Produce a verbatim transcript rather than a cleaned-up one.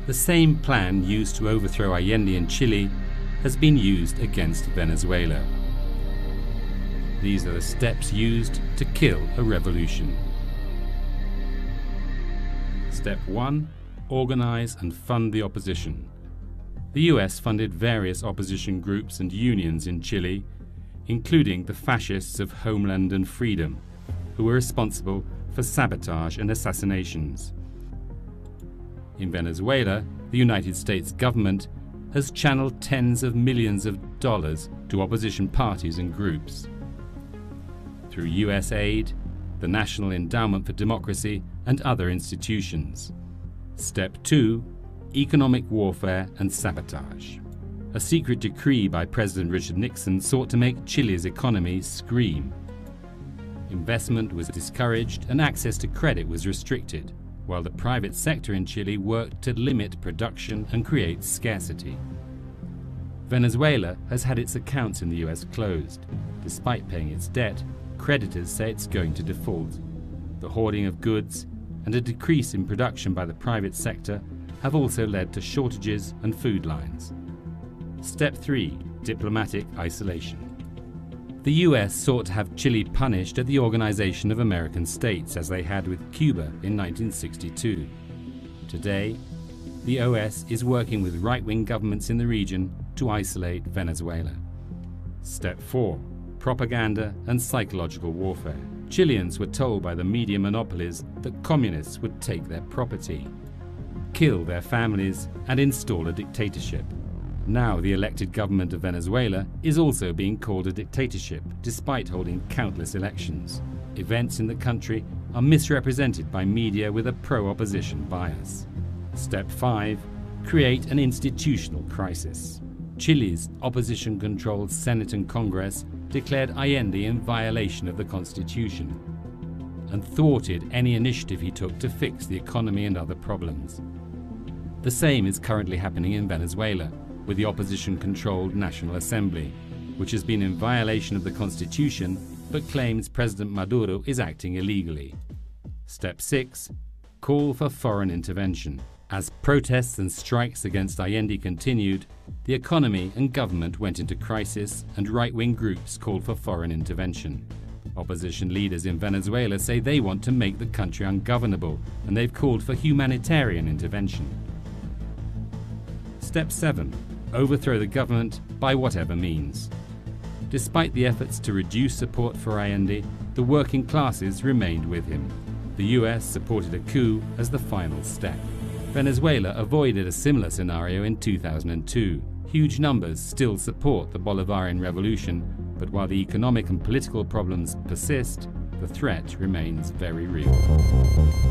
The same plan used to overthrow Allende in Chile has been used against Venezuela. These are the steps used to kill a revolution. Step one. Organize and fund the opposition. The U S funded various opposition groups and unions in Chile, including the fascists of Homeland and Freedom, who were responsible for sabotage and assassinations. In Venezuela, the United States government has channeled tens of millions of dollars to opposition parties and groups. Through U S aid, the National Endowment for Democracy, and other institutions. Step two. Economic warfare and sabotage. A secret decree by President Richard Nixon sought to make Chile's economy scream. Investment was discouraged and access to credit was restricted, while the private sector in Chile worked to limit production and create scarcity. Venezuela has had its accounts in the U S closed. Despite paying its debt, creditors say it's going to default. The hoarding of goods and a decrease in production by the private sector have also led to shortages and food lines. Step three. Diplomatic isolation. The U S sought to have Chile punished at the Organization of American States, as they had with Cuba in nineteen sixty-two. Today, the O S is working with right-wing governments in the region to isolate Venezuela. Step four. Propaganda and psychological warfare. Chileans were told by the media monopolies that communists would take their property, kill their families, and install a dictatorship. Now the elected government of Venezuela is also being called a dictatorship, despite holding countless elections. Events in the country are misrepresented by media with a pro-opposition bias. Step five. Create an institutional crisis. Chile's opposition-controlled Senate and Congress declared Allende in violation of the Constitution and thwarted any initiative he took to fix the economy and other problems. The same is currently happening in Venezuela with the opposition-controlled National Assembly, which has been in violation of the Constitution but claims President Maduro is acting illegally. Step six. Call for foreign intervention. As protests and strikes against Allende continued, the economy and government went into crisis and right-wing groups called for foreign intervention. Opposition leaders in Venezuela say they want to make the country ungovernable, and they've called for humanitarian intervention. Step seven. Overthrow the government by whatever means. Despite the efforts to reduce support for Allende, the working classes remained with him. The U S supported a coup as the final step. Venezuela avoided a similar scenario in two thousand two. Huge numbers still support the Bolivarian revolution, but while the economic and political problems persist, the threat remains very real.